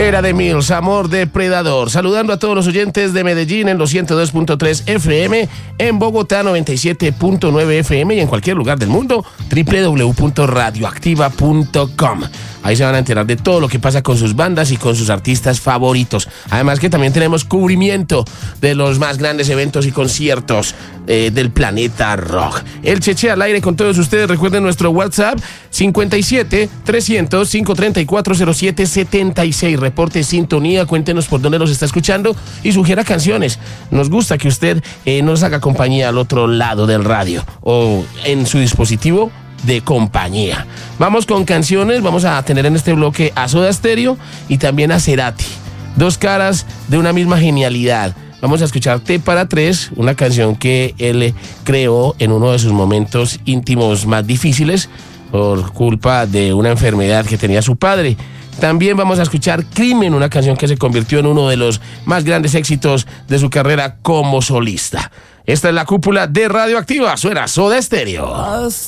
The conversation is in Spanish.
Era de Mills, Amor Depredador. Saludando a todos los oyentes de Medellín en los 102.3 FM, en Bogotá 97.9 FM y en cualquier lugar del mundo, www.radioactiva.com. Ahí se van a enterar de todo lo que pasa con sus bandas y con sus artistas favoritos. Además que también tenemos cubrimiento de los más grandes eventos y conciertos del planeta rock. El Cheche al aire con todos ustedes. Recuerden nuestro WhatsApp 57-300-534-0776. Reporte sintonía, cuéntenos por dónde nos está escuchando y sugiera canciones. Nos gusta que usted nos haga compañía al otro lado del radio o en su dispositivo de compañía. Vamos con canciones. Vamos a tener en este bloque a Soda Stereo y también a Cerati. Dos caras de una misma genialidad. Vamos a escuchar T para Tres, una canción que él creó en uno de sus momentos íntimos más difíciles por culpa de una enfermedad que tenía su padre. También vamos a escuchar Crimen, una canción que se convirtió en uno de los más grandes éxitos de su carrera como solista. Esta es la cúpula de Radioactiva. Suena Soda Stereo.